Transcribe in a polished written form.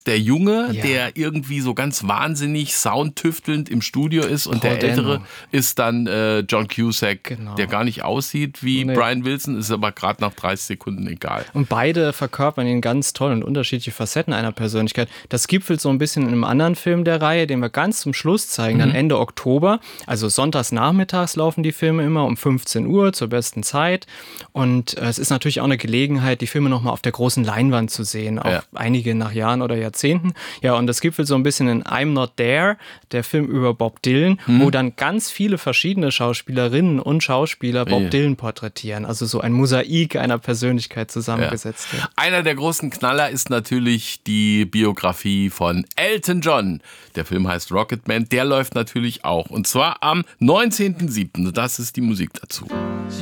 der Junge, Ja. der irgendwie so ganz wahnsinnig soundtüftelnd im Studio ist und Paul der Ältere Dano. ist dann John Cusack, Genau. der gar nicht aussieht wie Nee. Brian Wilson, ist aber gerade nach 30 Sekunden egal. Und beide verkörpern ihn ganz toll und unterschiedliche Facetten einer Persönlichkeit. Das gipfelt so ein bisschen in einem anderen Film der Reihe, den wir ganz zum Schluss zeigen, dann Ende Oktober. Also sonntags nachmittags laufen die Filme immer um 15 Uhr zur besten Zeit. Und es ist natürlich auch eine Gelegenheit, die Filme nochmal auf der großen Leinwand zu sehen. Auch einige nach Jahren oder Jahrzehnten. Ja, und das gipfelt so ein bisschen in I'm Not There, der Film über Bob Dylan, wo dann ganz viele verschiedene Schauspielerinnen und Schauspieler Bob Dylan porträtieren. Also so ein Mosaik einer Persönlichkeit zusammengesetzt wird. Einer der großen Knaller ist natürlich die Biografie von Elton John. Der Film heißt Rocketman, der läuft natürlich auch. Und zwar am 19.07. Das ist die Musik dazu.